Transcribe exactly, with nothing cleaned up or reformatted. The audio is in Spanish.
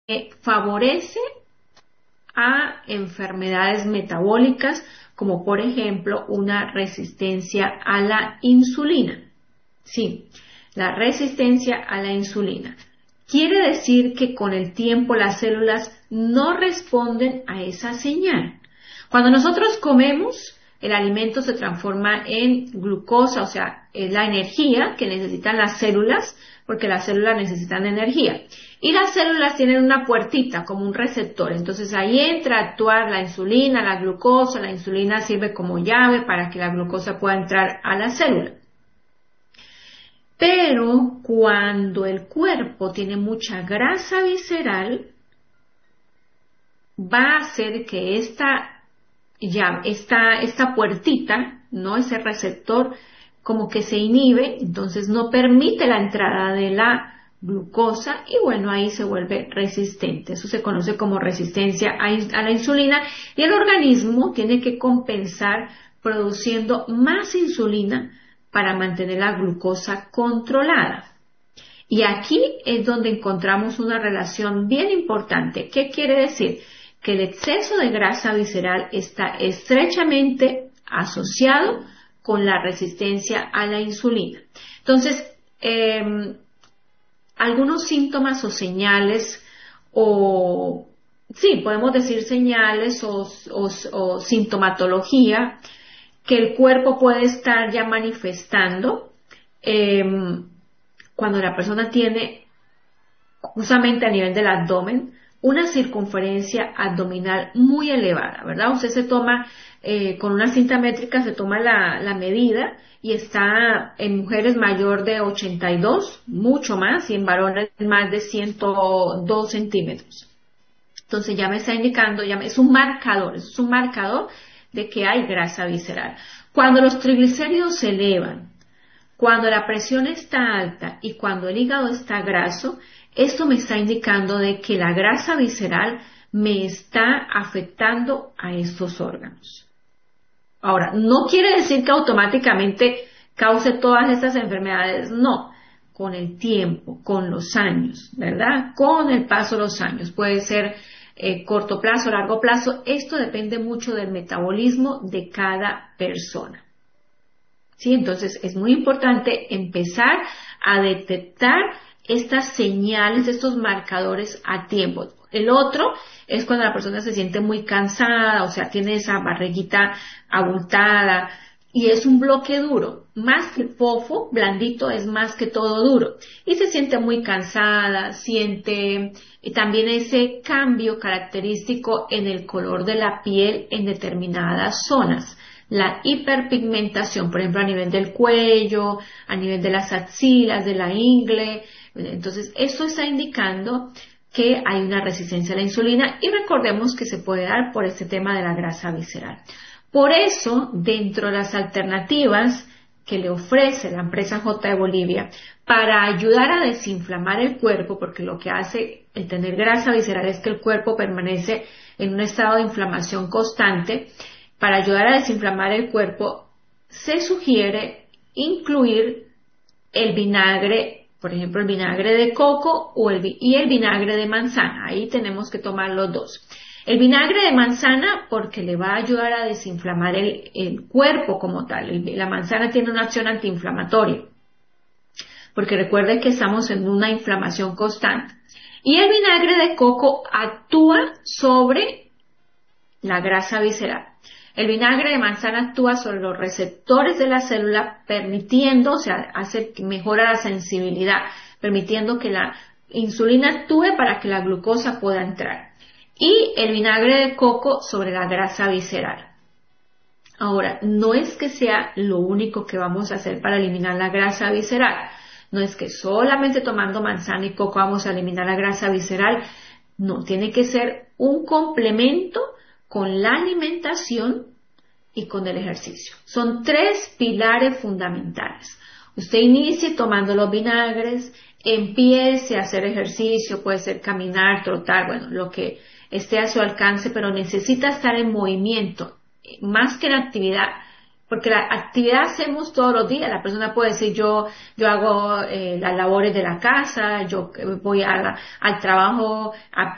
eh, favorece a enfermedades metabólicas, como por ejemplo una resistencia a la insulina. Sí, la resistencia a la insulina. Quiere decir que con el tiempo las células no responden a esa señal. Cuando nosotros comemos, el alimento se transforma en glucosa, o sea, es la energía que necesitan las células, porque las células necesitan energía. Y las células tienen una puertita, como un receptor. Entonces ahí entra a actuar la insulina, la glucosa. La insulina sirve como llave para que la glucosa pueda entrar a la célula. Pero cuando el cuerpo tiene mucha grasa visceral, va a hacer que esta, ya, esta, esta puertita, ¿no? Ese receptor, como que se inhibe, entonces no permite la entrada de la glucosa y bueno, ahí se vuelve resistente. Eso se conoce como resistencia a, a la insulina y el organismo tiene que compensar produciendo más insulina para mantener la glucosa controlada. Y aquí es donde encontramos una relación bien importante. ¿Qué quiere decir? Que el exceso de grasa visceral está estrechamente asociado con la resistencia a la insulina. Entonces, eh, algunos síntomas o señales, o sí, podemos decir señales o, o, o sintomatología que el cuerpo puede estar ya manifestando eh, cuando la persona tiene, justamente a nivel del abdomen, una circunferencia abdominal muy elevada, ¿verdad? Usted se toma, eh, con una cinta métrica se toma la, la medida y está en mujeres mayor de ochenta y dos, mucho más, y en varones más de ciento dos centímetros. Entonces ya me está indicando, ya me, es un marcador, es un marcador de que hay grasa visceral. Cuando los triglicéridos se elevan, cuando la presión está alta y cuando el hígado está graso, esto me está indicando de que la grasa visceral me está afectando a estos órganos. Ahora, no quiere decir que automáticamente cause todas estas enfermedades, no. Con el tiempo, con los años, ¿verdad? Con el paso de los años. Puede ser eh, corto plazo, largo plazo. Esto depende mucho del metabolismo de cada persona. ¿Sí? Entonces, es muy importante empezar a detectar estas señales, estos marcadores a tiempo. El otro es cuando la persona se siente muy cansada, o sea, tiene esa barriguita abultada y es un bloque duro. Más que fofo, blandito, es más que todo duro. Y se siente muy cansada, siente también ese cambio característico en el color de la piel en determinadas zonas. La hiperpigmentación, por ejemplo, a nivel del cuello, a nivel de las axilas, de la ingle. Entonces, esto está indicando que hay una resistencia a la insulina y recordemos que se puede dar por este tema de la grasa visceral. Por eso, dentro de las alternativas que le ofrece la empresa J de Bolivia para ayudar a desinflamar el cuerpo, porque lo que hace el tener grasa visceral es que el cuerpo permanece en un estado de inflamación constante, para ayudar a desinflamar el cuerpo, se sugiere incluir el vinagre, por ejemplo, el vinagre de coco o el, y el vinagre de manzana. Ahí tenemos que tomar los dos. El vinagre de manzana porque le va a ayudar a desinflamar el, el cuerpo como tal. El, la manzana tiene una acción antiinflamatoria, porque recuerden que estamos en una inflamación constante. Y el vinagre de coco actúa sobre la grasa visceral. El vinagre de manzana actúa sobre los receptores de la célula, permitiendo, o sea, hace que mejora la sensibilidad, permitiendo que la insulina actúe para que la glucosa pueda entrar. Y el vinagre de coco sobre la grasa visceral. Ahora, no es que sea lo único que vamos a hacer para eliminar la grasa visceral. No es que solamente tomando manzana y coco vamos a eliminar la grasa visceral. No, tiene que ser un complemento con la alimentación y con el ejercicio. Son tres pilares fundamentales. Usted inicie tomando los vinagres, empiece a hacer ejercicio, puede ser caminar, trotar, bueno, lo que esté a su alcance, pero necesita estar en movimiento, más que la actividad, porque la actividad hacemos todos los días. La persona puede decir, yo yo hago eh, las labores de la casa, yo voy a la, al trabajo a